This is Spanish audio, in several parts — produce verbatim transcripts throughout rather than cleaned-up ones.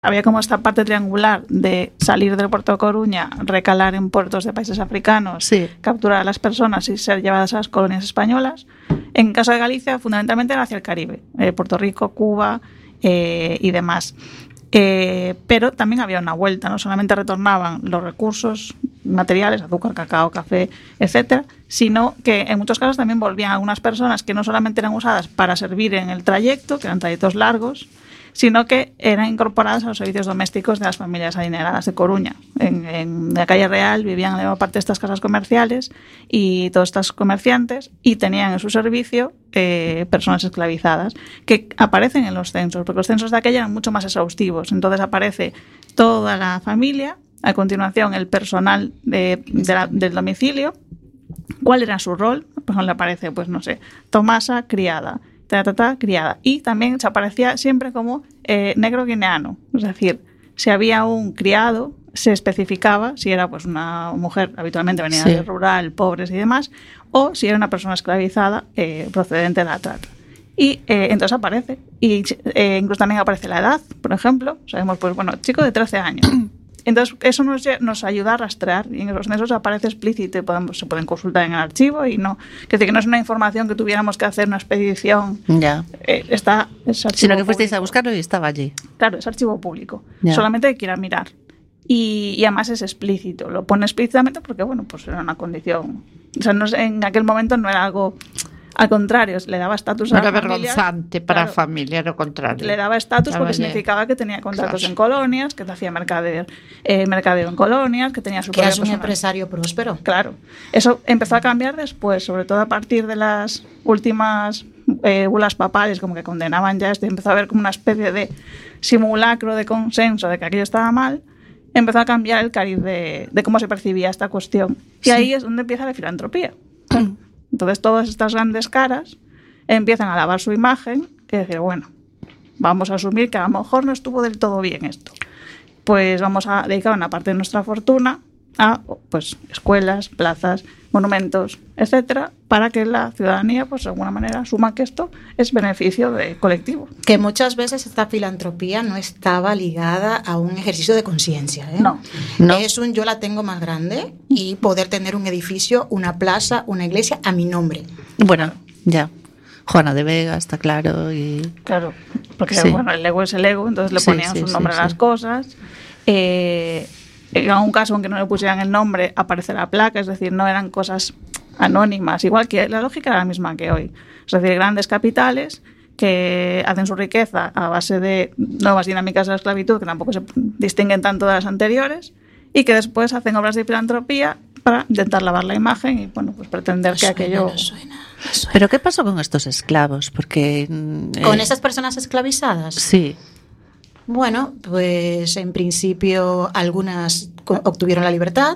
había como esta parte triangular de salir del puerto de Coruña, recalar en puertos de países africanos, sí. capturar a las personas y ser llevadas a las colonias españolas. En caso de Galicia, fundamentalmente era hacia el Caribe, eh, Puerto Rico, Cuba eh, y demás. Eh, pero también había una vuelta, no solamente retornaban los recursos materiales, azúcar, cacao, café, etcétera, sino que en muchos casos también volvían algunas personas que no solamente eran usadas para servir en el trayecto, que eran trayectos largos, sino que eran incorporadas a los servicios domésticos de las familias adineradas de Coruña. En, en la calle Real vivían la mayor parte de estas casas comerciales y todos estos comerciantes, y tenían en su servicio eh, personas esclavizadas que aparecen en los censos, porque los censos de aquella eran mucho más exhaustivos. Entonces aparece toda la familia, a continuación el personal de, de la, del domicilio, cuál era su rol. Por ejemplo, aparece, pues no sé, Tomasa, criada, Ta, ta, ta, criada. Y también se aparecía siempre como eh, negro guineano. Es decir, si había un criado, se especificaba si era pues una mujer habitualmente venida sí. de rural, pobres y demás, o si era una persona esclavizada eh, procedente de la trata. Y eh, entonces aparece. Y eh, incluso también aparece la edad, por ejemplo. Sabemos, pues bueno, chico de trece años. Entonces, eso nos, nos ayuda a rastrear, y en los censos aparece explícito y podemos, se pueden consultar en el archivo, y no, que, que no es una información que tuviéramos que hacer una expedición. Ya. Eh, está, es archivo Sino que fuisteis público. a buscarlo y estaba allí. Claro, es archivo público. Ya. Solamente hay que ir a mirar. Y, y además es explícito. Lo pone explícitamente porque, bueno, pues era una condición. O sea, no, en aquel momento no era algo. Al contrario, le daba estatus no a la era familia. vergonzante para Claro, la familia, lo contrario. Le daba estatus porque Vale. significaba que tenía contactos Claro. en colonias, que te hacía mercader, eh, mercadeo en colonias, que tenía su Que propia eras un persona. empresario próspero. Claro. Eso empezó a cambiar después, sobre todo a partir de las últimas eh, bulas papales, como que condenaban ya esto, y empezó a haber como una especie de simulacro de consenso de que aquello estaba mal. Empezó a cambiar el cariz de, de cómo se percibía esta cuestión. Y Sí. ahí es donde empieza la filantropía. Entonces todas estas grandes caras empiezan a lavar su imagen y decir, bueno, vamos a asumir que a lo mejor no estuvo del todo bien esto. Pues vamos a dedicar una parte de nuestra fortuna a pues escuelas, plazas, monumentos, etcétera, para que la ciudadanía, pues de alguna manera, asuma que esto es beneficio de colectivo. Que muchas veces esta filantropía no estaba ligada a un ejercicio de conciencia, ¿eh? No. No. Es un yo la tengo más grande y poder tener un edificio, una plaza, una iglesia a mi nombre. Bueno, ya. Juana de Vega, está claro. Y... Claro, porque Sí. bueno, el ego es el ego, entonces le Sí, ponían sí, su sí, nombre sí. a las cosas. Eh, en algún caso, aunque no le pusieran el nombre, aparece la placa, es decir, no eran cosas anónimas, igual que la lógica era la misma que hoy. Es decir, grandes capitales que hacen su riqueza a base de nuevas dinámicas de la esclavitud, que tampoco se distinguen tanto de las anteriores, y que después hacen obras de filantropía para intentar lavar la imagen y bueno, pues pretender que Suena, aquello... no suena, no suena. ¿Pero qué pasó con estos esclavos? Porque... mm, ¿Con eh, esas personas esclavizadas? Sí. Bueno, pues en principio algunas co- obtuvieron la libertad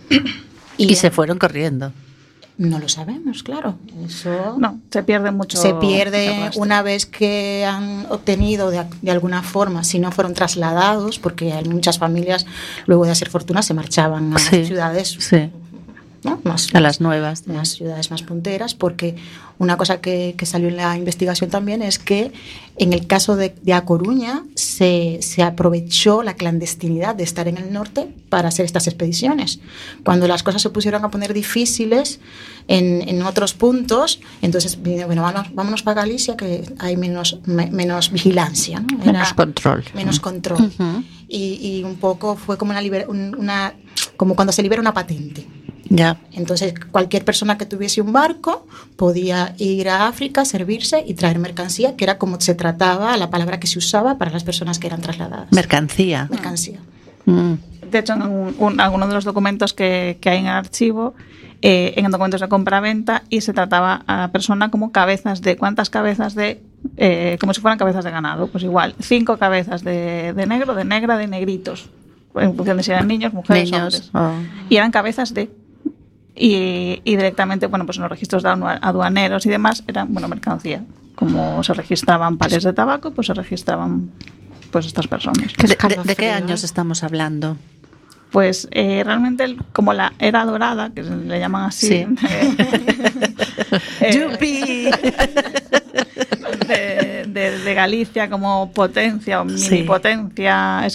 Y, se fueron corriendo. No lo sabemos, claro. Eso No, se pierde mucho. se pierde rastro. una vez que han obtenido de, de alguna forma, si no fueron trasladados, porque hay muchas familias luego de hacer fortuna se marchaban a Sí, ciudades, sí. ¿no? más, A las nuevas. las ciudades más punteras, porque una cosa que, que salió en la investigación también es que en el caso de, de A Coruña se, se aprovechó la clandestinidad de estar en el norte para hacer estas expediciones. Cuando las cosas se pusieron a poner difíciles en, en otros puntos, entonces, bueno, vámonos, vámonos para Galicia que hay menos, me, menos vigilancia, ¿no? Era Menos control. Menos control. Ujú. y, y un poco fue como, una, liber, un, una, como cuando se libera una patente. Ya. Entonces, cualquier persona que tuviese un barco podía ir a África, servirse y traer mercancía, que era como se trataba, la palabra que se usaba para las personas que eran trasladadas. Mercancía. Mercancía. Mm. De hecho, en un, un, algunos de los documentos que, que hay en el archivo, eh, en documentos de compra-venta, y se trataba a la persona como cabezas de, ¿cuántas cabezas de? Eh, como si fueran cabezas de ganado. Pues igual, cinco cabezas de, de negro, de negra, de negritos, en función de si eran niños, mujeres, Niños. hombres. Oh. Y eran cabezas de... Y, y directamente, bueno, pues en los registros de aduaneros y demás, eran, bueno, mercancía. Como se registraban pares de tabaco, pues se registraban pues estas personas. ¿De, de, de qué años estamos hablando? Pues eh, realmente el- como la era dorada, que le llaman así, Sí. eh, ¡Yupi! de, de, de Galicia como potencia o Sí. mini potencia